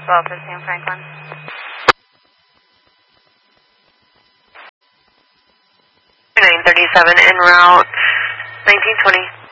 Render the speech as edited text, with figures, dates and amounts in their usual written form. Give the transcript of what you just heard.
12 to San Franklin. 937 en route 1920.